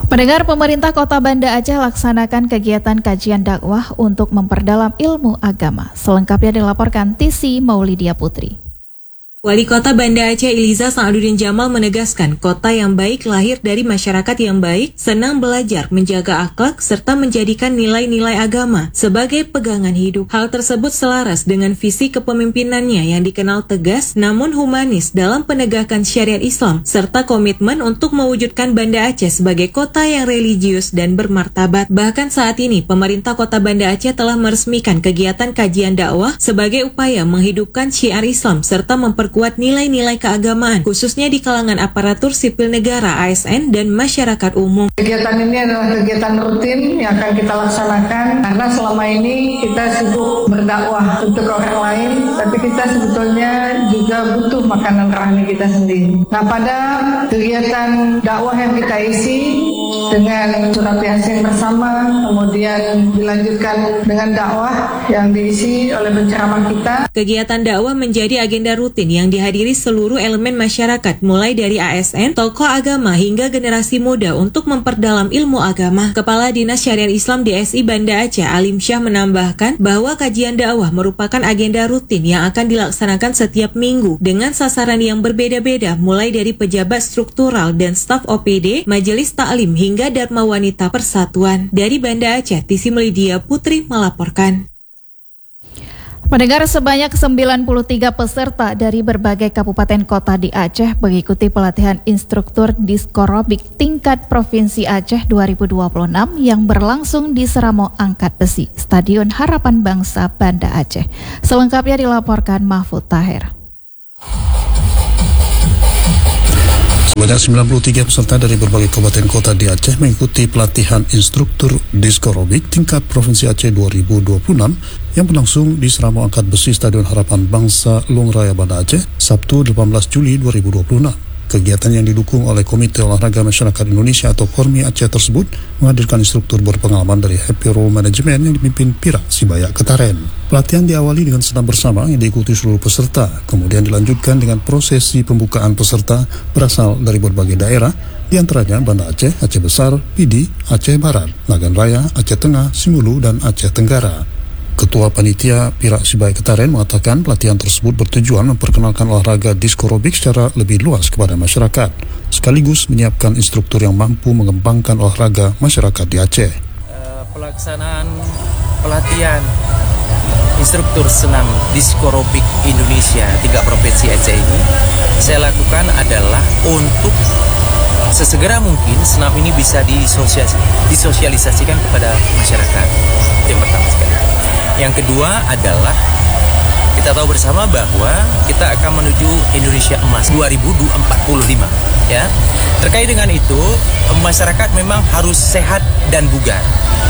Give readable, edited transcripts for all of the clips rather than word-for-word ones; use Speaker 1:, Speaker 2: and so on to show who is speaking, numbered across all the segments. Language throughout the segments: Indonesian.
Speaker 1: Pendengar, pemerintah Kota Banda Aceh laksanakan kegiatan kajian dakwah untuk memperdalam ilmu agama. Selengkapnya dilaporkan Tisi Maulidia Putri.
Speaker 2: Wali Kota Banda Aceh Iliza Sa'aduddin Jamal menegaskan kota yang baik lahir dari masyarakat yang baik, senang belajar, menjaga akhlak, serta menjadikan nilai-nilai agama sebagai pegangan hidup. Hal tersebut selaras dengan visi kepemimpinannya yang dikenal tegas namun humanis dalam penegakan syariat Islam, serta komitmen untuk mewujudkan Banda Aceh sebagai kota yang religius dan bermartabat. Bahkan saat ini, pemerintah Kota Banda Aceh telah meresmikan kegiatan kajian dakwah sebagai upaya menghidupkan syiar Islam serta memperkuat nilai-nilai keagamaan, khususnya di kalangan aparatur sipil negara, ASN, dan masyarakat umum.
Speaker 3: Kegiatan ini adalah kegiatan rutin yang akan kita laksanakan karena selama ini kita sibuk berdakwah untuk orang lain, tapi kita sebetulnya juga butuh makanan rohani kita sendiri. Nah, pada kegiatan dakwah yang kita isi dengan surat Yasin bersama, kemudian dilanjutkan dengan dakwah yang diisi oleh penceramah kita.
Speaker 2: Kegiatan dakwah menjadi agenda rutin yang dihadiri seluruh elemen masyarakat, mulai dari ASN, tokoh agama, hingga generasi muda untuk memperdalam ilmu agama. Kepala Dinas Syariat Islam DSI Banda Aceh, Alim Syah, menambahkan bahwa kajian dakwah merupakan agenda rutin yang akan dilaksanakan setiap minggu dengan sasaran yang berbeda-beda, mulai dari pejabat struktural dan staf OPD, Majelis Taklim, hingga Dharma Wanita Persatuan. Dari Banda Aceh, Tisi Maulidia Putri melaporkan.
Speaker 1: Pendengar, sebanyak 93 peserta dari berbagai kabupaten kota di Aceh mengikuti pelatihan instruktur diskorobik tingkat Provinsi Aceh 2026 yang berlangsung di Seramo Angkat Besi, Stadion Harapan Bangsa Banda Aceh. Selengkapnya dilaporkan Mahfud Tahir.
Speaker 4: Sebanyak 93 peserta dari berbagai kabupaten kota di Aceh mengikuti pelatihan instruktur diskorobik tingkat Provinsi Aceh 2026 yang berlangsung di Seramo Angkat Besi Stadion Harapan Bangsa Long Raya Banda Aceh, Sabtu 18 Juli 2026. Kegiatan yang didukung oleh Komite Olahraga Masyarakat Indonesia atau KORMI Aceh tersebut menghadirkan instruktur berpengalaman dari Happy Roll Management yang dipimpin Pira Sibaya Ketaren. Pelatihan diawali dengan senam bersama yang diikuti seluruh peserta, kemudian dilanjutkan dengan prosesi pembukaan peserta berasal dari berbagai daerah, di antaranya Banda Aceh, Aceh Besar, Pidi, Aceh Barat, Nagan Raya, Aceh Tengah, Simulu, dan Aceh Tenggara. Ketua Panitia Pira Sibaya Ketaren mengatakan pelatihan tersebut bertujuan memperkenalkan olahraga diskorobik secara lebih luas kepada masyarakat, sekaligus menyiapkan instruktur yang mampu mengembangkan olahraga masyarakat di Aceh.
Speaker 5: Pelaksanaan pelatihan instruktur senam diskorobik Indonesia 3 Provinsi Aceh ini saya lakukan adalah untuk sesegera mungkin senam ini bisa disosialisasikan kepada masyarakat. Yang pertama sekali. Yang kedua adalah kita tahu bersama bahwa kita akan menuju Indonesia Emas 2045, ya. Terkait dengan itu, masyarakat memang harus sehat dan bugar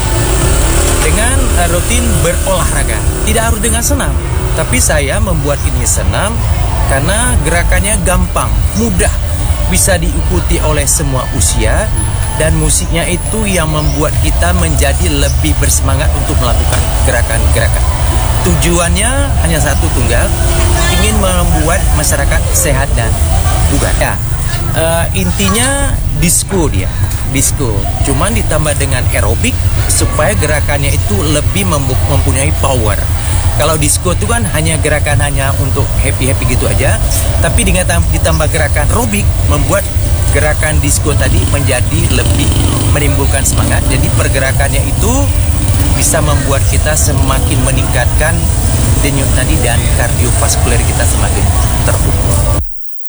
Speaker 5: dengan rutin berolahraga. Tidak harus dengan senam, tapi saya membuat ini senam karena gerakannya gampang, mudah, bisa diikuti oleh semua usia. Dan musiknya itu yang membuat kita menjadi lebih bersemangat untuk melakukan gerakan-gerakan. Tujuannya hanya satu tunggal, ingin membuat masyarakat sehat dan bugar. Ya, intinya disco. Cuman ditambah dengan aerobik supaya gerakannya itu lebih mempunyai power. Kalau disco itu kan gerakan hanya untuk happy gitu aja, tapi dengan ditambah gerakan aerobik membuat gerakan disco tadi menjadi lebih menimbulkan semangat. Jadi pergerakannya itu bisa membuat kita semakin meningkatkan denyut nadi dan kardiovaskuler kita semakin terukur.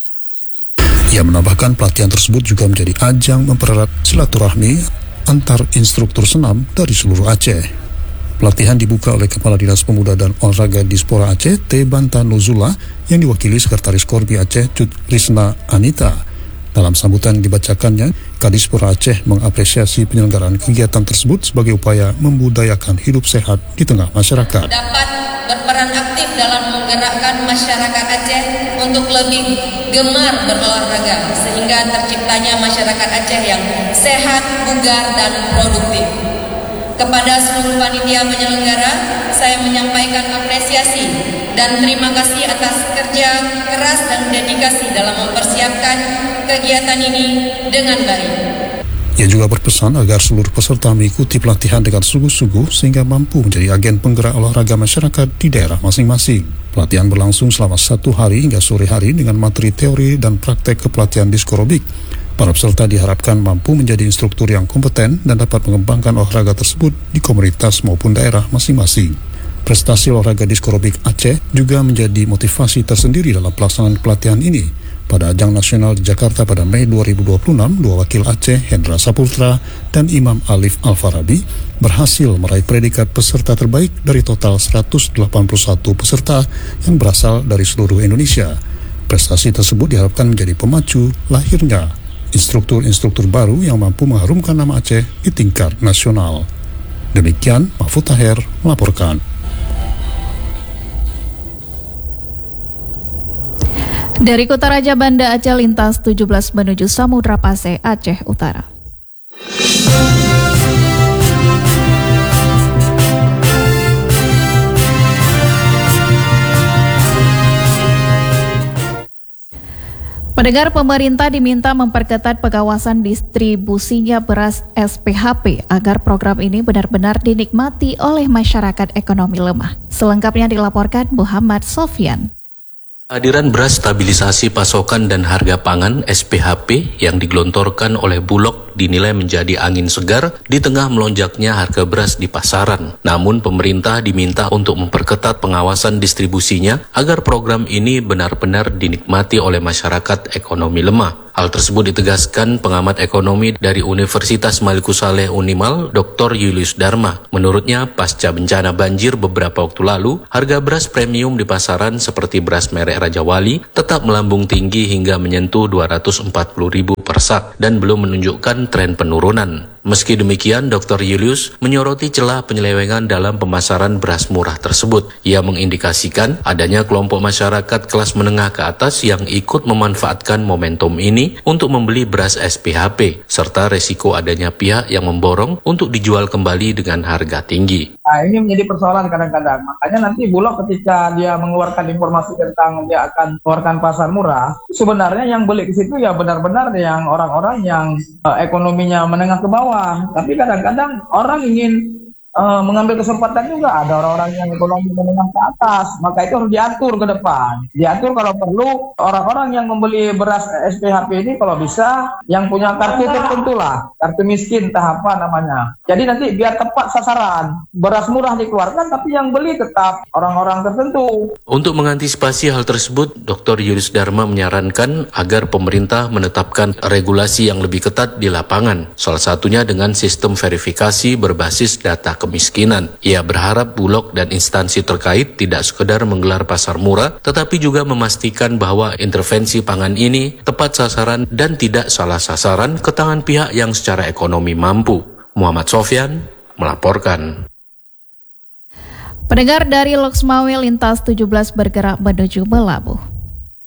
Speaker 4: Ia menambahkan pelatihan tersebut juga menjadi ajang mempererat silaturahmi antar instruktur senam dari seluruh Aceh. Pelatihan dibuka oleh Kepala Dinas Pemuda dan Olahraga Dispora Aceh, T. Banta Nuzula, yang diwakili Sekretaris Korbi Aceh, Cut Risna Anita. Dalam sambutan dibacakannya, Kadispora Aceh mengapresiasi penyelenggaraan kegiatan tersebut sebagai upaya membudayakan hidup sehat di tengah masyarakat.
Speaker 6: Dapat berperan aktif dalam menggerakkan masyarakat Aceh untuk lebih gemar berolahraga, sehingga terciptanya masyarakat Aceh yang sehat, bugar, dan produktif. Kepada seluruh panitia penyelenggara, saya menyampaikan apresiasi dan terima kasih atas kerja keras dan dedikasi dalam mempersiapkan kegiatan ini dengan baik.
Speaker 4: Ia juga berpesan agar seluruh peserta mengikuti pelatihan dengan sungguh-sungguh sehingga mampu menjadi agen penggerak olahraga masyarakat di daerah masing-masing. Pelatihan berlangsung selama 1 hari hingga sore hari dengan materi teori dan praktek kepelatihan diskorobik. Para peserta diharapkan mampu menjadi instruktur yang kompeten dan dapat mengembangkan olahraga tersebut di komunitas maupun daerah masing-masing. Prestasi olahraga diskorobik Aceh juga menjadi motivasi tersendiri dalam pelaksanaan pelatihan ini. Pada ajang nasional di Jakarta pada Mei 2026, 2 wakil Aceh, Hendra Saputra dan Imam Alif Al-Farabi, berhasil meraih predikat peserta terbaik dari total 181 peserta yang berasal dari seluruh Indonesia. Prestasi tersebut diharapkan menjadi pemacu lahirnya instruktur-instruktur baru yang mampu mengharumkan nama Aceh di tingkat nasional. Demikian, Mahfud Taher melaporkan.
Speaker 1: Dari Kota Raja Banda Aceh lintas 17 menuju Samudra Pasai, Aceh Utara. Pendengar, pemerintah diminta memperketat pengawasan distribusinya beras SPHP agar program ini benar-benar dinikmati oleh masyarakat ekonomi lemah. Selengkapnya dilaporkan Muhammad Sofyan.
Speaker 7: Kehadiran beras stabilisasi pasokan dan harga pangan SPHP yang digelontorkan oleh Bulog dinilai menjadi angin segar di tengah melonjaknya harga beras di pasaran. Namun pemerintah diminta untuk memperketat pengawasan distribusinya agar program ini benar-benar dinikmati oleh masyarakat ekonomi lemah. Hal tersebut ditegaskan pengamat ekonomi dari Universitas Maliku Saleh Unimal, Dr. Julius Dharma. Menurutnya, pasca bencana banjir beberapa waktu lalu, harga beras premium di pasaran seperti beras merek Raja Wali tetap melambung tinggi hingga menyentuh 240.000 per sak dan belum menunjukkan tren penurunan. Meski demikian, Dr. Julius menyoroti celah penyelewengan dalam pemasaran beras murah tersebut. Ia mengindikasikan adanya kelompok masyarakat kelas menengah ke atas yang ikut memanfaatkan momentum ini untuk membeli beras SPHP, serta resiko adanya pihak yang memborong untuk dijual kembali dengan harga tinggi.
Speaker 8: Nah, ini menjadi persoalan kadang-kadang. Makanya nanti Bulog ketika dia mengeluarkan informasi tentang dia akan mengeluarkan pasar murah, sebenarnya yang beli ke situ ya benar-benar yang orang-orang yang ekonominya menengah ke bawah. Tapi kadang-kadang orang ingin mengambil kesempatan juga, ada orang-orang yang ekonomi menengah ke atas, maka itu harus diatur ke depan. Diatur kalau perlu, orang-orang yang membeli beras SPHP ini kalau bisa yang punya kartu tertentu lah, kartu miskin entah apa namanya. Jadi nanti biar tepat sasaran, beras murah dikeluarkan tapi yang beli tetap orang-orang tertentu.
Speaker 7: Untuk mengantisipasi hal tersebut, Dr. Julius Dharma menyarankan agar pemerintah menetapkan regulasi yang lebih ketat di lapangan, salah satunya dengan sistem verifikasi berbasis data kemiskinan. Ia berharap Bulog dan instansi terkait tidak sekedar menggelar pasar murah, tetapi juga memastikan bahwa intervensi pangan ini tepat sasaran dan tidak salah sasaran ke tangan pihak yang secara ekonomi mampu. Muhammad Sofyan melaporkan.
Speaker 1: Pendengar, dari Loksmawe lintas 17 bergerak menuju Melabuh.